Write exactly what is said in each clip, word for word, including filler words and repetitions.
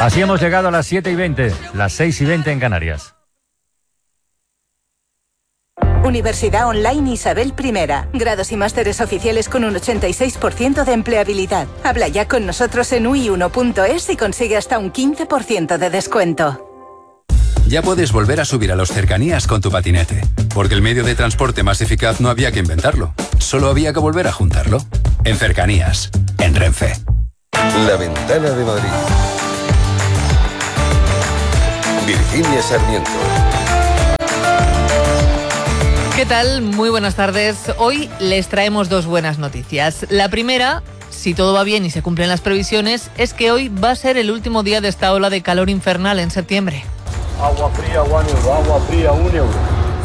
Así hemos llegado a las siete y veinte, las seis y veinte en Canarias. Universidad Online Isabel I. Grados y másteres oficiales con un ochenta y seis por ciento de empleabilidad. Habla ya con nosotros en u i uno punto es y consigue hasta un quince por ciento de descuento. Ya puedes volver a subir a los cercanías con tu patinete, porque el medio de transporte más eficaz no había que inventarlo, solo había que volver a juntarlo. En Cercanías, en Renfe. La Ventana de Madrid. Virginia Sarmiento. ¿Qué tal? Muy buenas tardes. Hoy les traemos dos buenas noticias. La primera, si todo va bien y se cumplen las previsiones, es que hoy va a ser el último día de esta ola de calor infernal en septiembre. Agua fría, un euro. Agua fría, un euro.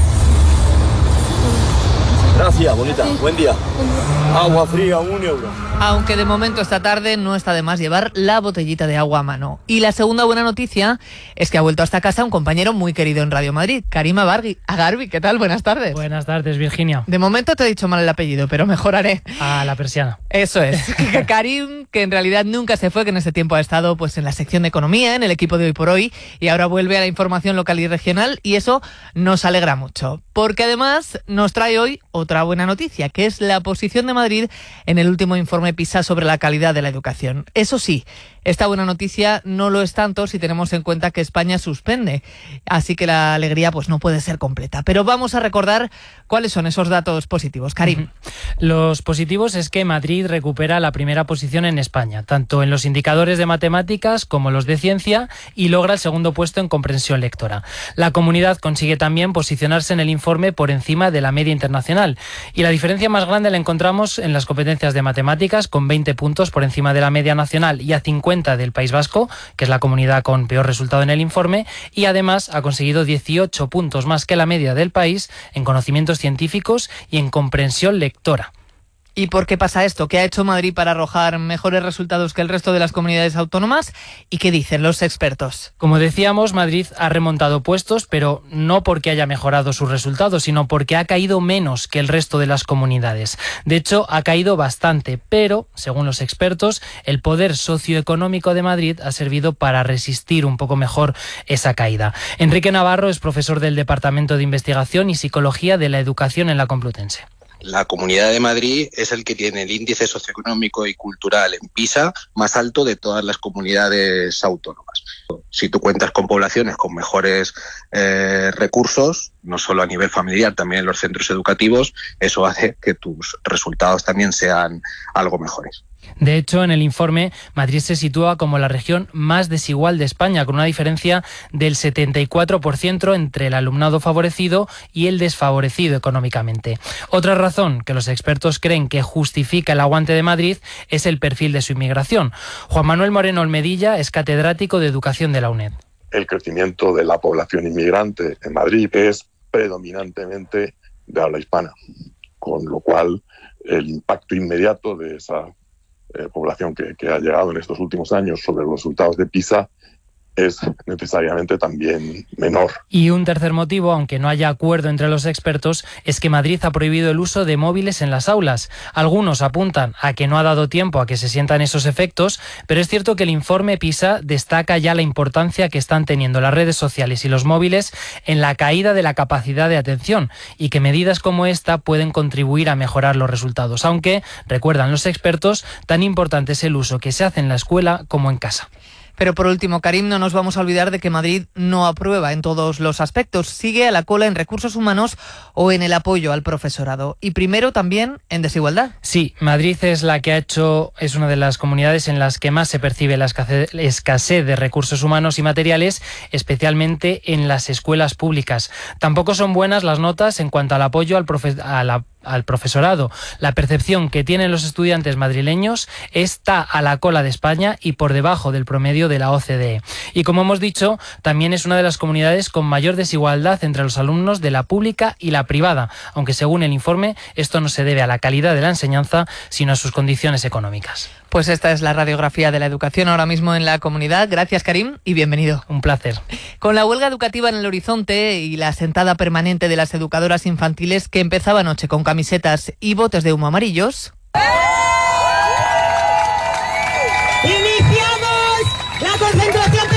Gracias, bonita. Buen día. Agua fría, un euro. Aunque de momento esta tarde no está de más llevar la botellita de agua a mano. Y la segunda buena noticia es que ha vuelto a esta casa un compañero muy querido en Radio Madrid, Karim Agarbi. Agarbi, ¿qué tal? Buenas tardes. Buenas tardes, Virginia. De momento te he dicho mal el apellido, pero mejoraré. A la persiana. Eso es. Karim, que en realidad nunca se fue, que en ese tiempo ha estado pues en la sección de economía, en el equipo de Hoy por Hoy, y ahora vuelve a la información local y regional, y eso nos alegra mucho. Porque además nos trae hoy otra buena noticia, que es la posición de Madrid en el último informe PISA sobre la calidad de la educación. Eso sí, esta buena noticia no lo es tanto si tenemos en cuenta que España suspende, así que la alegría pues no puede ser completa. Pero vamos a recordar cuáles son esos datos positivos. Karim. Los positivos es que Madrid recupera la primera posición en España, tanto en los indicadores de matemáticas como los de ciencia, y logra el segundo puesto en comprensión lectora. La comunidad consigue también posicionarse en el informe por encima de la media internacional, y la diferencia más grande la encontramos en las competencias de matemáticas, con veinte puntos por encima de la media nacional y a cincuenta del País Vasco, que es la comunidad con peor resultado en el informe, y además ha conseguido dieciocho puntos más que la media del país en conocimientos científicos y en comprensión lectora. ¿Y por qué pasa esto? ¿Qué ha hecho Madrid para arrojar mejores resultados que el resto de las comunidades autónomas? ¿Y qué dicen los expertos? Como decíamos, Madrid ha remontado puestos, pero no porque haya mejorado sus resultados, sino porque ha caído menos que el resto de las comunidades. De hecho, ha caído bastante, pero, según los expertos, el poder socioeconómico de Madrid ha servido para resistir un poco mejor esa caída. Enrique Navarro es profesor del Departamento de Investigación y Psicología de la Educación en la Complutense. La Comunidad de Madrid es el que tiene el índice socioeconómico y cultural en PISA más alto de todas las comunidades autónomas. Si tú cuentas con poblaciones con mejores eh, recursos, no solo a nivel familiar, también en los centros educativos, eso hace que tus resultados también sean algo mejores. De hecho, en el informe, Madrid se sitúa como la región más desigual de España, con una diferencia del setenta y cuatro por ciento entre el alumnado favorecido y el desfavorecido económicamente. Otra razón que los expertos creen que justifica el aguante de Madrid es el perfil de su inmigración. Juan Manuel Moreno Olmedilla es catedrático de Educación de la UNED. El crecimiento de la población inmigrante en Madrid es predominantemente de habla hispana, con lo cual el impacto inmediato de esa Eh, población que, que ha llegado en estos últimos años sobre los resultados de PISA es necesariamente también menor. Y un tercer motivo, aunque no haya acuerdo entre los expertos, es que Madrid ha prohibido el uso de móviles en las aulas. Algunos apuntan a que no ha dado tiempo a que se sientan esos efectos, pero es cierto que el informe PISA destaca ya la importancia que están teniendo las redes sociales y los móviles en la caída de la capacidad de atención, y que medidas como esta pueden contribuir a mejorar los resultados, aunque, recuerdan los expertos, tan importante es el uso que se hace en la escuela como en casa. Pero por último, Karim, no nos vamos a olvidar de que Madrid no aprueba en todos los aspectos. Sigue a la cola en recursos humanos o en el apoyo al profesorado. Y primero también en desigualdad. Sí, Madrid es la que ha hecho, es una de las comunidades en las que más se percibe la escasez, escasez de recursos humanos y materiales, especialmente en las escuelas públicas. Tampoco son buenas las notas en cuanto al apoyo al profe, a la al profesorado. La percepción que tienen los estudiantes madrileños está a la cola de España y por debajo del promedio de la O C D E. Y como hemos dicho, también es una de las comunidades con mayor desigualdad entre los alumnos de la pública y la privada, aunque según el informe esto no se debe a la calidad de la enseñanza, sino a sus condiciones económicas. Pues esta es la radiografía de la educación ahora mismo en la comunidad. Gracias, Karim, y bienvenido. Un placer. Con la huelga educativa en el horizonte y la sentada permanente de las educadoras infantiles que empezaba anoche con camisetas y botes de humo amarillos. ¡Iniciamos la concentración!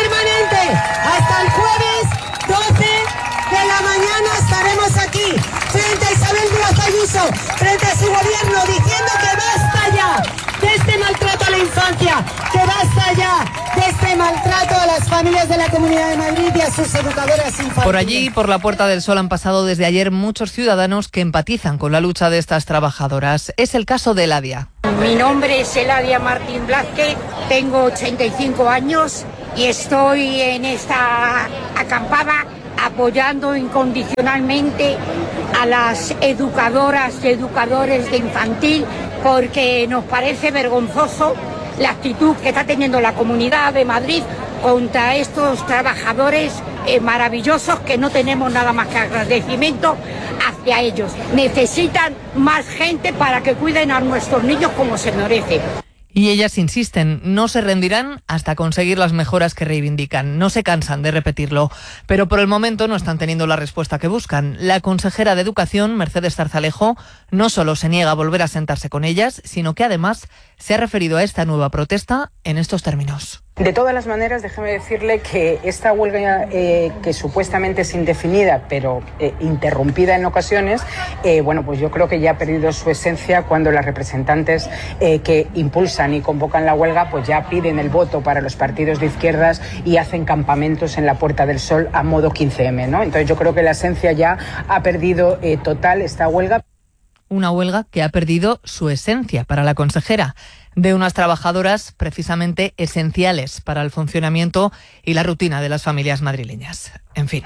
que basta ya de este maltrato a las familias de la Comunidad de Madrid y a sus educadoras infantiles. Por allí, por la Puerta del Sol, han pasado desde ayer muchos ciudadanos que empatizan con la lucha de estas trabajadoras. Es el caso de Eladia. Mi nombre es Eladia Martín Blázquez, tengo ochenta y cinco años y estoy en esta acampada apoyando incondicionalmente a las educadoras y educadores de infantil, porque nos parece vergonzoso la actitud que está teniendo la Comunidad de Madrid contra estos trabajadores eh, maravillosos, que no tenemos nada más que agradecimiento hacia ellos. Necesitan más gente para que cuiden a nuestros niños como se merecen. Y ellas insisten, no se rendirán hasta conseguir las mejoras que reivindican. No se cansan de repetirlo, pero por el momento no están teniendo la respuesta que buscan. La consejera de Educación, Mercedes Zarzalejo, no solo se niega a volver a sentarse con ellas, sino que además se ha referido a esta nueva protesta en estos términos. De todas las maneras, déjeme decirle que esta huelga, eh, que supuestamente es indefinida, pero eh, interrumpida en ocasiones, eh, bueno, pues yo creo que ya ha perdido su esencia cuando las representantes eh, que impulsan y convocan la huelga, pues ya piden el voto para los partidos de izquierdas y hacen campamentos en la Puerta del Sol a modo quince eme, ¿no? Entonces yo creo que la esencia ya ha perdido eh, total esta huelga. Una huelga que ha perdido su esencia para la consejera, de unas trabajadoras precisamente esenciales para el funcionamiento y la rutina de las familias madrileñas. En fin.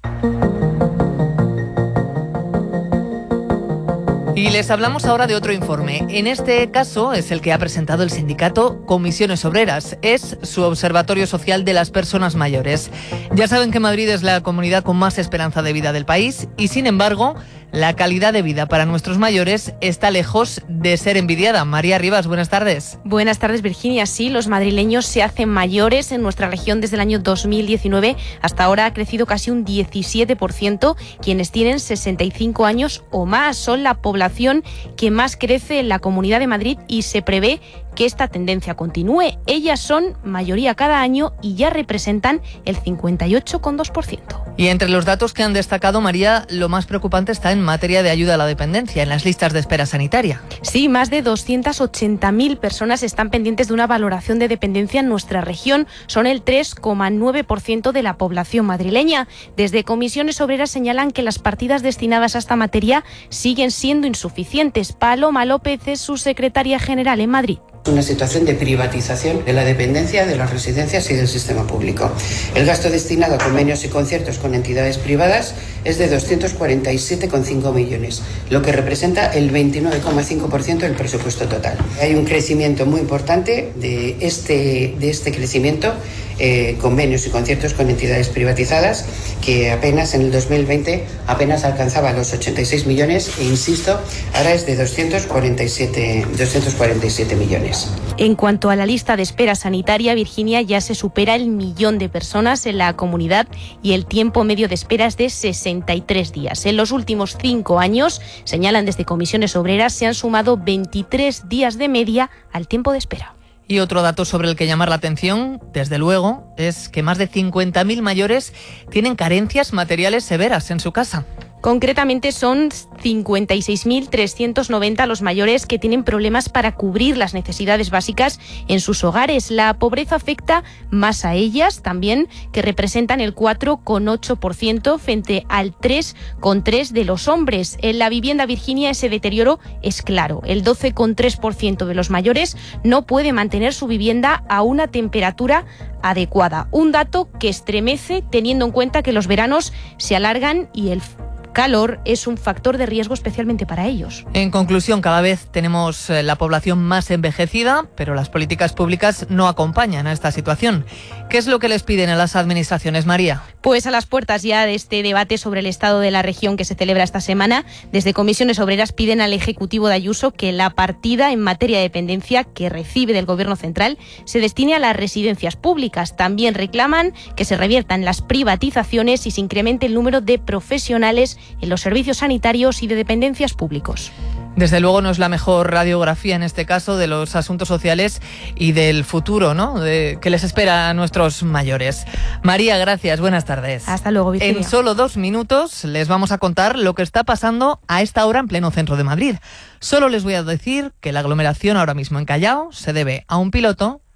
Y les hablamos ahora de otro informe. En este caso es el que ha presentado el sindicato Comisiones Obreras. Es su observatorio social de las personas mayores. Ya saben que Madrid es la comunidad con más esperanza de vida del país y, sin embargo, la calidad de vida para nuestros mayores está lejos de ser envidiada. María Rivas, buenas tardes. Buenas tardes, Virginia. Sí, los madrileños se hacen mayores en nuestra región desde el año dos mil diecinueve. Hasta ahora ha crecido casi un diecisiete por ciento. Quienes tienen sesenta y cinco años o más son la población que más crece en la Comunidad de Madrid y se prevé que esta tendencia continúe. Ellas son mayoría cada año y ya representan el cincuenta y ocho coma dos por ciento. Y entre los datos que han destacado, María, lo más preocupante está en materia de ayuda a la dependencia, en las listas de espera sanitaria. Sí, más de doscientas ochenta mil personas están pendientes de una valoración de dependencia en nuestra región. Son el tres coma nueve por ciento de la población madrileña. Desde Comisiones Obreras señalan que las partidas destinadas a esta materia siguen siendo insuficientes. Paloma López es su secretaria general en Madrid. Una situación de privatización de la dependencia de las residencias y del sistema público. El gasto destinado a convenios y conciertos con entidades privadas es de doscientos cuarenta y siete coma cinco millones, lo que representa el veintinueve coma cinco por ciento del presupuesto total. Hay un crecimiento muy importante de este, de este crecimiento, eh, convenios y conciertos con entidades privatizadas, que apenas en el dos mil veinte apenas alcanzaba los ochenta y seis millones e, insisto, ahora es de doscientos cuarenta y siete millones. En cuanto a la lista de espera sanitaria, Virginia, ya se supera el millón de personas en la comunidad y el tiempo medio de espera es de sesenta y tres días. En los últimos cinco años, señalan desde Comisiones Obreras, se han sumado veintitrés días de media al tiempo de espera. Y otro dato sobre el que llamar la atención, desde luego, es que más de cincuenta mil mayores tienen carencias materiales severas en su casa. Concretamente son cincuenta y seis mil trescientos noventa los mayores que tienen problemas para cubrir las necesidades básicas en sus hogares. La pobreza afecta más a ellas también, que representan el cuatro coma ocho por ciento frente al tres coma tres por ciento de los hombres. En la vivienda, Virginia, ese deterioro es claro. El doce coma tres por ciento de los mayores no puede mantener su vivienda a una temperatura adecuada. Un dato que estremece teniendo en cuenta que los veranos se alargan y el calor es un factor de riesgo especialmente para ellos. En conclusión, cada vez tenemos la población más envejecida, pero las políticas públicas no acompañan a esta situación. ¿Qué es lo que les piden a las administraciones, María? Pues a las puertas ya de este debate sobre el estado de la región que se celebra esta semana, desde Comisiones Obreras piden al Ejecutivo de Ayuso que la partida en materia de dependencia que recibe del Gobierno central se destine a las residencias públicas. También reclaman que se reviertan las privatizaciones y se incremente el número de profesionales en los servicios sanitarios y de dependencias públicos. Desde luego no es la mejor radiografía en este caso de los asuntos sociales y del futuro, ¿no?, de, que les espera a nuestros mayores. María, gracias, buenas tardes. Hasta luego, Virginia. En solo dos minutos les vamos a contar lo que está pasando a esta hora en pleno centro de Madrid. Solo les voy a decir que la aglomeración ahora mismo en Callao se debe a un piloto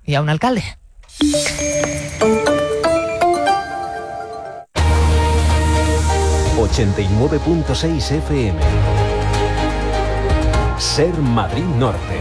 y a un alcalde. ochenta y nueve punto seis F M. Ser Madrid Norte.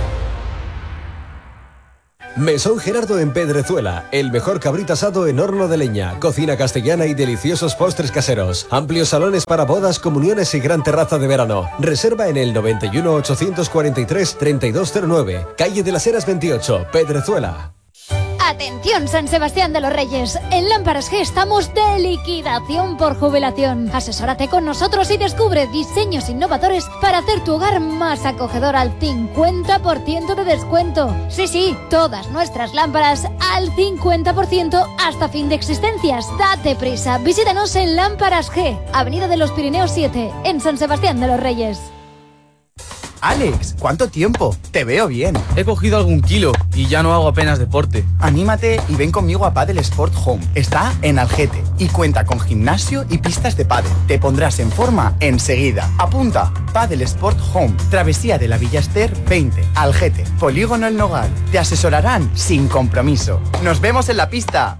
Mesón Gerardo en Pedrezuela, el mejor cabrito asado en horno de leña, cocina castellana y deliciosos postres caseros, amplios salones para bodas, comuniones y gran terraza de verano. Reserva en el noventa y uno, ochocientos cuarenta y tres, treinta y dos cero nueve, calle de las Heras veintiocho, Pedrezuela. Atención San Sebastián de los Reyes, en Lámparas G estamos de liquidación por jubilación. Asesórate con nosotros y descubre diseños innovadores para hacer tu hogar más acogedor al cincuenta por ciento de descuento. Sí, sí, todas nuestras lámparas al cincuenta por ciento hasta fin de existencias. Date prisa, visítanos en Lámparas G, Avenida de los Pirineos siete, en San Sebastián de los Reyes. Alex, ¿cuánto tiempo? Te veo bien. He cogido algún kilo y ya no hago apenas deporte. Anímate y ven conmigo a Padel Sport Home. Está en Algete y cuenta con gimnasio y pistas de pádel. Te pondrás en forma enseguida. Apunta, Padel Sport Home, Travesía de la Villa Ester veinte, Algete, Polígono El Nogal. Te asesorarán sin compromiso. ¡Nos vemos en la pista!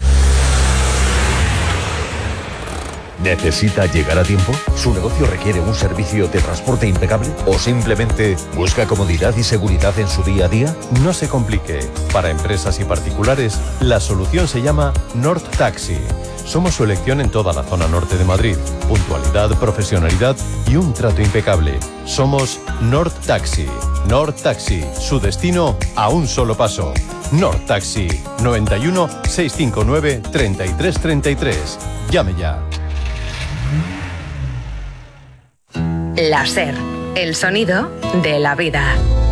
¿Necesita llegar a tiempo? ¿Su negocio requiere un servicio de transporte impecable? ¿O simplemente busca comodidad y seguridad en su día a día? No se complique. Para empresas y particulares, la solución se llama Nord Taxi. Somos su elección en toda la zona norte de Madrid. Puntualidad, profesionalidad y un trato impecable. Somos Nord Taxi. Nord Taxi, su destino a un solo paso. Nord Taxi, noventa y uno, seiscientos cincuenta y nueve, treinta y tres treinta y tres. Llame ya. La SER, el sonido de la vida.